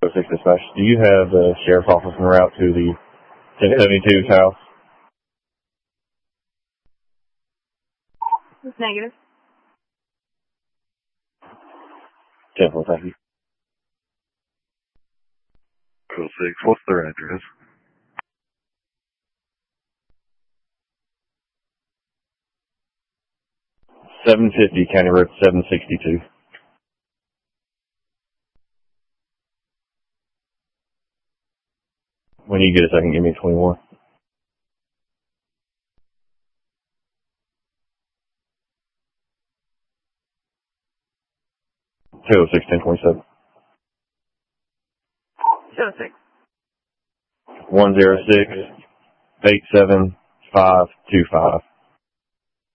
06 Dispatch, do you have the sheriff's office en route to the 1072's house? It's negative. 10-4, thank you. 06, what's their address? 750 County Road 762. When you get a second, give me 21. Two 06 1027. 206. 106 87525.